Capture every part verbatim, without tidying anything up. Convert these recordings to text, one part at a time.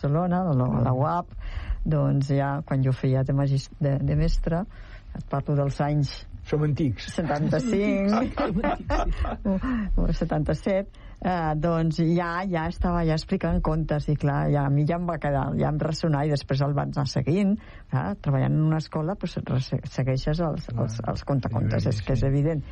Barcelona, a la, a la U A P, doncs ja, quan jo feia de, magist, de, de mestre, et parlo dels anys... Som antics. setanta-cinc, o setanta-set, eh, doncs ja, ja estava ja explicant contes, i clar, ja, a mi ja em va quedar, ja em ressonar, i després el vaig anar seguint, clar, treballant en una escola, doncs segueixes els, els, els contacontes, és que és evident.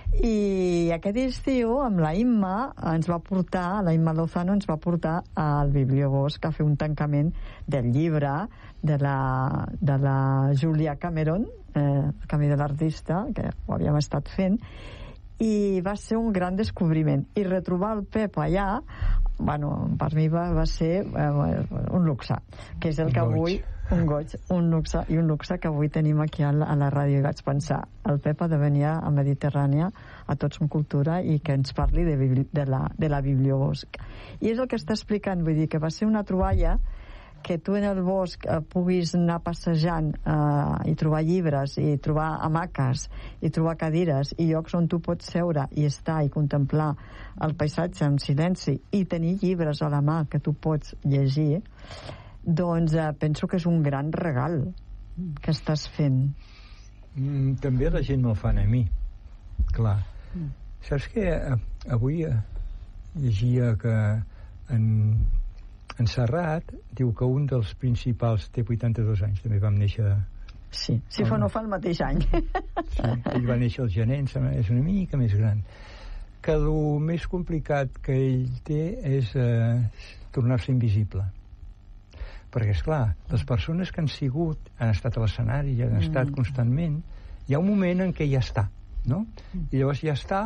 I aquest estiu amb la Imma ens va portar, la Imma Lozano ens va portar al Bibliobosc a fer un tancament del llibre de la, de la Julia Cameron, eh, El camí de l'artista, que ho havíem estat fent, i va ser un gran descobriment, i retrobar el Pep allà, bueno, per mi va, va ser eh, un luxe, que és el que avui un goig, un luxe, i un luxe que avui tenim aquí a la, a la ràdio. I vaig pensar, el Pep ha de venir a Mediterrània, a Tots som Cultura, i que ens parli de, de, la, de la Bibliobosc. I és el que està explicant, vull dir que va ser una troballa que tu en el bosc eh, puguis anar passejant eh, i trobar llibres, i trobar hamaques, i trobar cadires, i llocs on tu pots seure i estar i contemplar el paisatge en silenci, i tenir llibres a la mà que tu pots llegir, doncs eh, penso que és un gran regal que estàs fent. Mm, també la gent me'l fan a mi, clar. Mm. Saps que eh, avui eh, llegia que en, en Serrat diu que un dels principals té vuitanta-dos anys, també vam néixer... Sí, si fa no fa el mateix any. Sí, ell va néixer al gener, és una mica més gran. Que el més complicat que ell té és eh, tornar-se invisible. Perquè, esclar, les persones que han sigut, han estat a l'escenari, han mm. estat constantment, hi ha un moment en què ja està, no? I llavors ja està,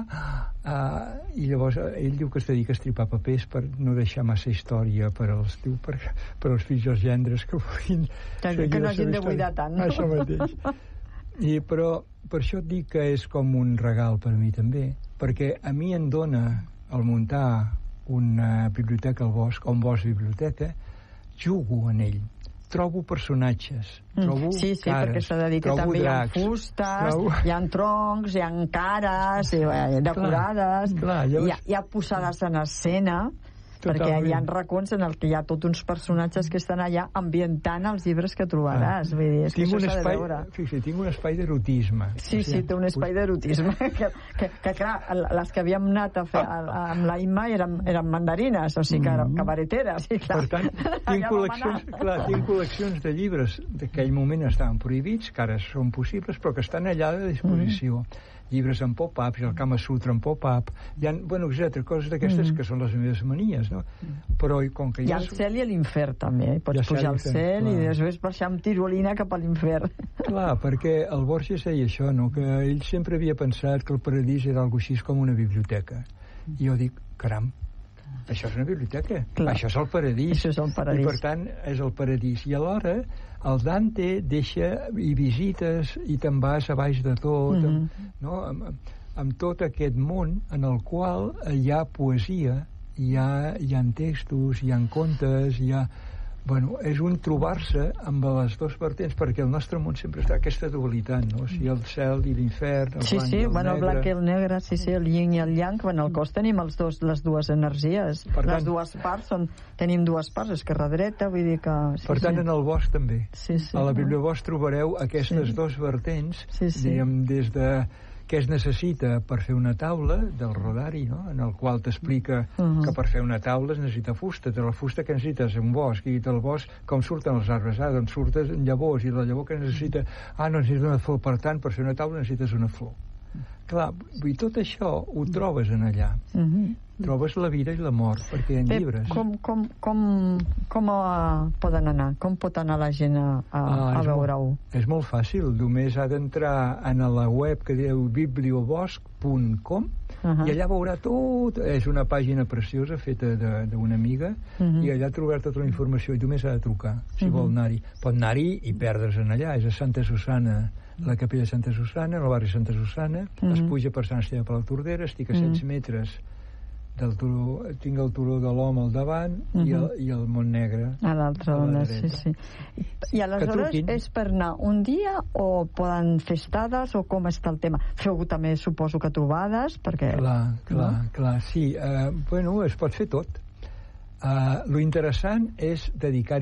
uh, i llavors ell diu que es dedica a estripar papers per no deixar massa història per als, diu, per, per als fills i els gendres que vulguin... Que, que no hagin de buidar tant, no? Això mateix. I, però per això et dic que és com un regal per mi també, perquè a mi em dona el muntar una biblioteca al bosc, o un bosc biblioteca, jugo en ell, trobo personatges, trobo mm. sí, sí, cares, perquè s'ha de dir que també dracs, hi ha fustes, trobo... hi ha troncs, hi ha cares, hi ha decorades, clar, clar, llavors... hi, ha, hi ha posades en escena, perquè hi ha racons en el que hi ha tots uns personatges que estan allà ambientant els llibres que trobaràs. Ah. Vull dir, és tinc que un això espai, de veure. Fixa, tinc un espai d'erotisme. Sí, sí, té un espai d'erotisme. Que, que, que, clar, les que havíem anat a fer amb la Imma eren, eren mandarines, o sigui, que, cabareteres. I clar, per tant, tinc col·leccions, clar, tinc col·leccions de llibres d'aquell moment estaven prohibits, que ara són possibles, però que estan allà a disposició. Mm. Llibres en pop-ups, el Kama Sutra en pop-up, hi ha, bueno, etcètera, coses d'aquestes mm. que són les meves manies, no? Mm. Però com que hi ha el cel i l'infern també, pots pujar al cel i després baixar amb tirolina cap a l'infern. Clar, perquè el Borges deia això, no? Que ell sempre havia pensat que el paradís era algo així com una biblioteca. I jo dic, caram, això és una biblioteca, clar. Això és el paradís. Això és el paradís. I per tant és el paradís. I alhora el Dante deixa i visites i te'n vas a baix de tot, mm-hmm. amb, no? amb, amb tot aquest món en el qual hi ha poesia, hi ha, hi ha textos, hi ha contes, hi ha... Bueno, és un trobar-se amb les dos vertents, perquè el nostre món sempre està aquesta dualitat, no? O sigui, el cel i l'infern, el sí, blanc sí, i el bueno, negre. El blanc i el negre, sí, sí, el yin i el yang, bueno, al cos tenim els dos, les dues energies, per les tant, dues parts, són, tenim dues parts, esquerra-dreta, vull dir que... Sí, per tant, sí. En el bosc també. Sí, sí, a la Bibliobosc trobareu aquestes sí. dos vertents, sí, sí. diguem, des de què es necessita per fer una taula del Rodari, no? En el qual t'explica uh-huh. que per fer una taula es necessita fusta, de la fusta que necessites un bosc, i del bosc com surten els arbres, ah, doncs surten llavors, i de la llavor que necessita, ah, no necessites una flor, per tant, per fer una taula necessites una flor. Clar, vull dir, tot això ho trobes en allà. Uh-huh. Trobes la vida i la mort, perquè hi ha llibres. Com, com, com, com uh, poden anar? Com pot anar la gent a, a, ah, a veure-ho? És molt fàcil, només ha d'entrar a la web que diu bibliobosc punt com uh-huh. i allà veurà tot, és una pàgina preciosa feta d'una amiga uh-huh. i allà trobarà tota la informació i només ha de trucar, si uh-huh. vol anar-hi. Pot anar-hi i perdre's en allà, és a Santa Susana, la capella de Santa Susana, al barri Santa Susana, uh-huh. es puja per Sant Esteve per la Tordera, estic a setze uh-huh. metres del turó, tinc el turó de l'Home al davant uh-huh. i, el, i el Montnegre a l'altra dona, sí, sí. I aleshores és per anar un dia o poden fer estades o com està el tema? Feu també suposo que trobades perquè... Clar, clar, no? clar, sí, uh, bueno, es pot fer tot. Uh, lo interessant és dedicar